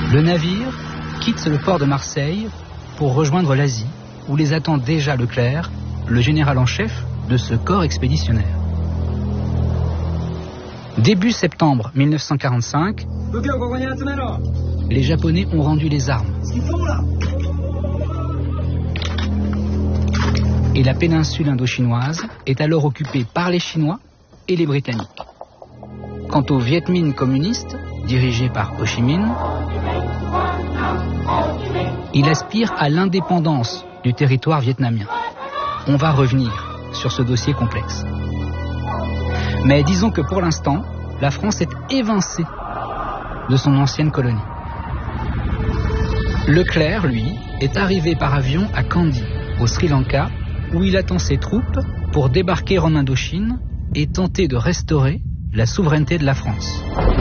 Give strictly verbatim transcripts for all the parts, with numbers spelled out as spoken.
Le navire quitte le port de Marseille pour rejoindre l'Asie, où les attend déjà Leclerc, le général en chef de ce corps expéditionnaire. Début septembre mille neuf cent quarante-cinq, les Japonais ont rendu les armes. Et la péninsule indochinoise est alors occupée par les Chinois et les Britanniques. Quant au Viet Minh communiste, dirigé par Ho Chi Minh, il aspire à l'indépendance du territoire vietnamien. On va revenir sur ce dossier complexe. Mais disons que pour l'instant, la France est évincée de son ancienne colonie. Leclerc, lui, est arrivé par avion à Kandy, au Sri Lanka, où il attend ses troupes pour débarquer en Indochine et tenter de restaurer la souveraineté de la France.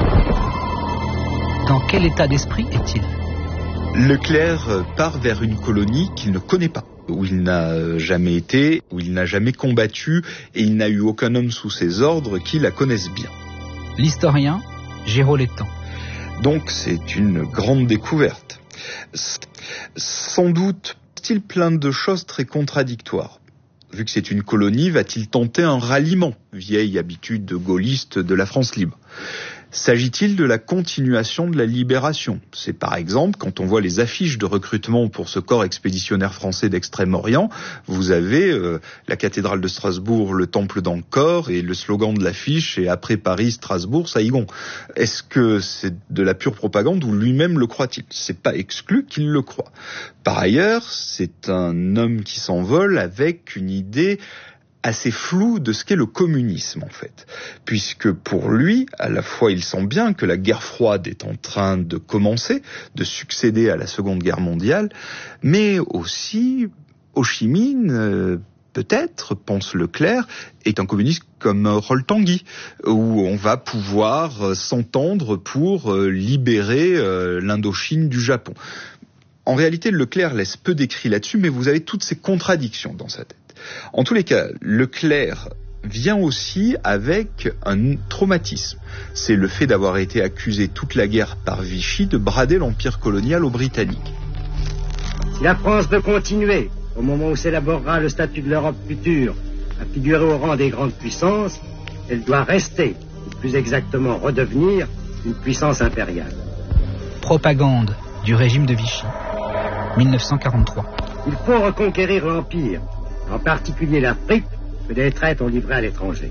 Dans quel état d'esprit est-il ? Leclerc part vers une colonie qu'il ne connaît pas, où il n'a jamais été, où il n'a jamais combattu, et il n'a eu aucun homme sous ses ordres qui la connaisse bien. L'historien Géraud Létang. Donc c'est une grande découverte. Sans doute, est-il plein de choses très contradictoires. Vu que c'est une colonie, va-t-il tenter un ralliement, vieille habitude gaulliste de la France libre ? S'agit-il de la continuation de la libération ? C'est par exemple, quand on voit les affiches de recrutement pour ce corps expéditionnaire français d'Extrême-Orient, vous avez euh, la cathédrale de Strasbourg, le temple d'Angkor, et le slogan de l'affiche est « Après Paris, Strasbourg, Saïgon ». Est-ce que c'est de la pure propagande ou lui-même le croit-il ? C'est pas exclu qu'il le croit. Par ailleurs, c'est un homme qui s'envole avec une idée assez flou de ce qu'est le communisme en fait, puisque pour lui, à la fois il sent bien que la guerre froide est en train de commencer, de succéder à la Seconde Guerre mondiale, mais aussi Ho Chi Minh, euh, peut-être, pense Leclerc, est un communiste comme Rol Tanguy, où on va pouvoir euh, s'entendre pour euh, libérer euh, l'Indochine du Japon. En réalité, Leclerc laisse peu d'écrits là-dessus, mais vous avez toutes ces contradictions dans sa tête. En tous les cas, Leclerc vient aussi avec un traumatisme. C'est le fait d'avoir été accusé toute la guerre par Vichy de brader l'empire colonial aux Britanniques. Si la France veut continuer, au moment où s'élaborera le statut de l'Europe future, à figurer au rang des grandes puissances, elle doit rester, ou plus exactement redevenir, une puissance impériale. Propagande du régime de Vichy, mille neuf cent quarante-trois. Il faut reconquérir l'Empire, en particulier l'Afrique, que des traites ont livré à l'étranger.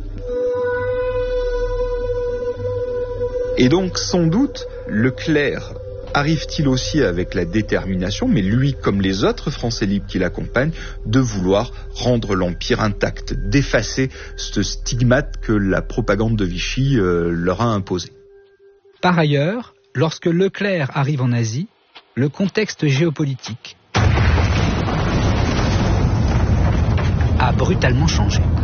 Et donc, sans doute, Leclerc arrive-t-il aussi avec la détermination, mais lui comme les autres Français libres qui l'accompagnent, de vouloir rendre l'Empire intact, d'effacer ce stigmate que la propagande de Vichy euh, leur a imposé. Par ailleurs, lorsque Leclerc arrive en Asie, le contexte géopolitique a brutalement changé.